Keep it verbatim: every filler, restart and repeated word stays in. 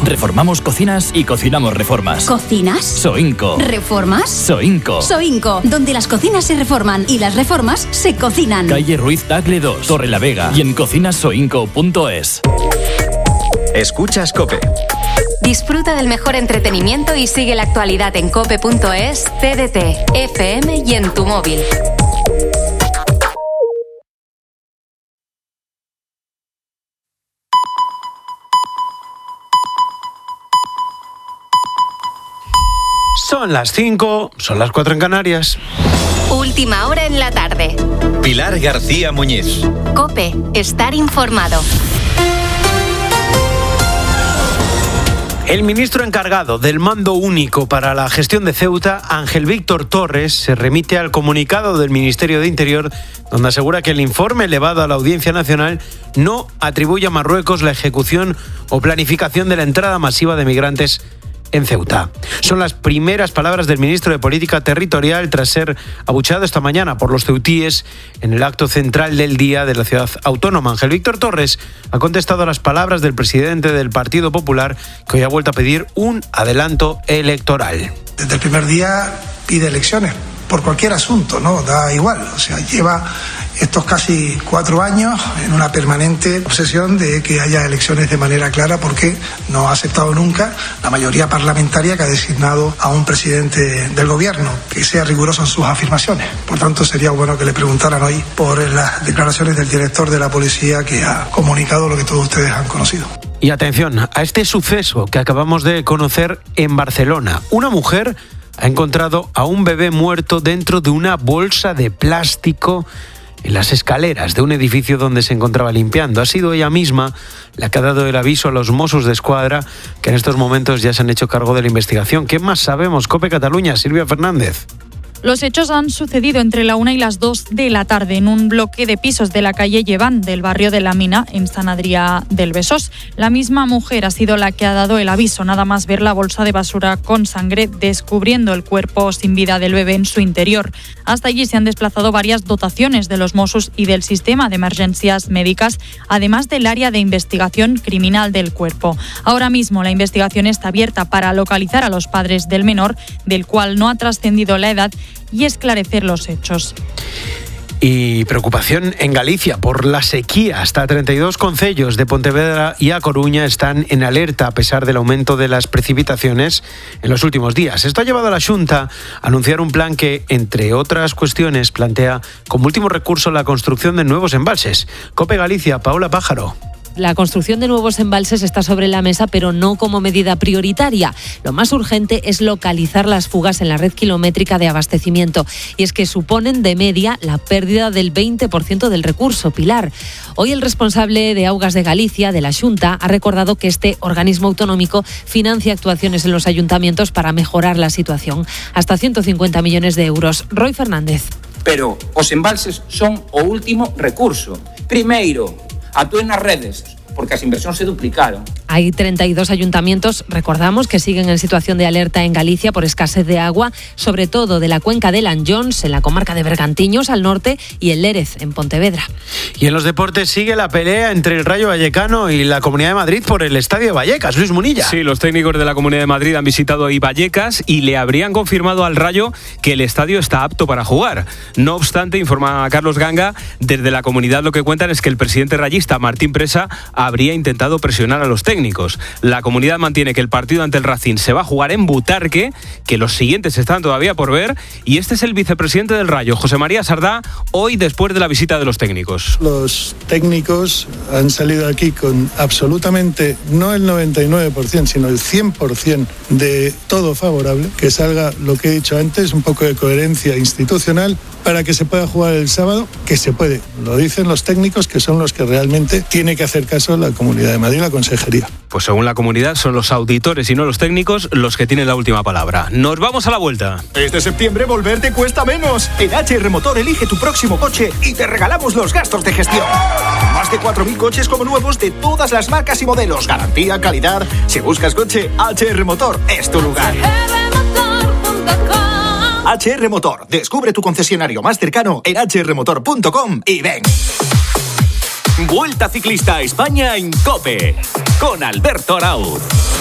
Reformamos cocinas y cocinamos reformas. ¿Cocinas? Soinco. ¿Reformas? Soinco. Soinco, donde las cocinas se reforman y las reformas se cocinan. Calle Ruiz Tagle dos, Torre la Vega y en cocinas soinco punto es. Escuchas COPE. Disfruta del mejor entretenimiento y sigue la actualidad en cope punto es, T D T, F M y en tu móvil. Son las cinco, son las cuatro en Canarias. Última hora en la tarde. Pilar García Muñiz. COPE, estar informado. El ministro encargado del mando único para la gestión de Ceuta, Ángel Víctor Torres, se remite al comunicado del Ministerio de Interior, donde asegura que el informe elevado a la Audiencia Nacional no atribuye a Marruecos la ejecución o planificación de la entrada masiva de migrantes en Ceuta. Son las primeras palabras del ministro de Política Territorial tras ser abucheado esta mañana por los ceutíes en el acto central del día de la ciudad autónoma. Ángel Víctor Torres ha contestado a las palabras del presidente del Partido Popular, que hoy ha vuelto a pedir un adelanto electoral. Desde el primer día pide elecciones por cualquier asunto, ¿no? Da igual, o sea, lleva estos casi cuatro años en una permanente obsesión de que haya elecciones de manera clara, porque no ha aceptado nunca la mayoría parlamentaria que ha designado a un presidente del gobierno que sea riguroso en sus afirmaciones. Por tanto, sería bueno que le preguntaran hoy por las declaraciones del director de la policía, que ha comunicado lo que todos ustedes han conocido. Y atención a este suceso que acabamos de conocer en Barcelona. Una mujer ha encontrado a un bebé muerto dentro de una bolsa de plástico en las escaleras de un edificio donde se encontraba limpiando. Ha sido ella misma la que ha dado el aviso a los Mossos d'Esquadra, que en estos momentos ya se han hecho cargo de la investigación. ¿Qué más sabemos? COPE Cataluña, Silvia Fernández. Los hechos han sucedido entre la una y las dos de la tarde en un bloque de pisos de la calle Lleván, del barrio de La Mina, en San Adrià del Besós. La misma mujer ha sido la que ha dado el aviso, nada más ver la bolsa de basura con sangre, descubriendo el cuerpo sin vida del bebé en su interior. Hasta allí se han desplazado varias dotaciones de los Mossos y del sistema de emergencias médicas, además del área de investigación criminal del cuerpo. Ahora mismo la investigación está abierta para localizar a los padres del menor, del cual no ha trascendido la edad, y esclarecer los hechos. Y preocupación en Galicia por la sequía. Hasta treinta y dos concellos de Pontevedra y A Coruña están en alerta a pesar del aumento de las precipitaciones en los últimos días. Esto ha llevado a la Xunta a anunciar un plan que, entre otras cuestiones, plantea como último recurso la construcción de nuevos embalses. COPE Galicia, Paola Pájaro. La construcción de nuevos embalses está sobre la mesa, pero no como medida prioritaria. Lo más urgente es localizar las fugas en la red kilométrica de abastecimiento. Y es que suponen de media la pérdida del veinte por ciento del recurso. Pilar, hoy el responsable de Augas de Galicia, de la Xunta, ha recordado que este organismo autonómico financia actuaciones en los ayuntamientos para mejorar la situación. Hasta ciento cincuenta millones de euros. Roy Fernández. Pero os embalses son o último recurso. Primeiro, actúen nas redes, porque as inversións se duplicaron. Hay treinta y dos ayuntamientos, recordamos, que siguen en situación de alerta en Galicia por escasez de agua, sobre todo de la cuenca de Lanllóns, en la comarca de Bergantiños, al norte, y el Lérez, en Pontevedra. Y en los deportes sigue la pelea entre el Rayo Vallecano y la Comunidad de Madrid por el Estadio de Vallecas. Luis Munilla. Sí, los técnicos de la Comunidad de Madrid han visitado hoy Vallecas y le habrían confirmado al Rayo que el estadio está apto para jugar. No obstante, informa Carlos Ganga, desde la comunidad lo que cuentan es que el presidente rayista, Martín Presa, habría intentado presionar a los técnicos. La comunidad mantiene que el partido ante el Racing se va a jugar en Butarque, que los siguientes están todavía por ver, y este es el vicepresidente del Rayo, José María Sardá, hoy después de la visita de los técnicos. Los técnicos han salido aquí con absolutamente, no el noventa y nueve por ciento, sino el cien por ciento de todo favorable, que salga lo que he dicho antes, un poco de coherencia institucional, para que se pueda jugar el sábado, que se puede. Lo dicen los técnicos, que son los que realmente tiene que hacer caso la Comunidad de Madrid, la Consejería. Pues según la comunidad, son los auditores y no los técnicos los que tienen la última palabra. Nos vamos a la vuelta. Este septiembre volver te cuesta menos. En H R Motor elige tu próximo coche y te regalamos los gastos de gestión. Más de cuatro mil coches como nuevos de todas las marcas y modelos. Garantía, calidad. Si buscas coche, H R Motor es tu lugar. H R Motor. Descubre tu concesionario más cercano en h r motor punto com y ven. Vuelta Ciclista a España en COPE con Alberto Arauz.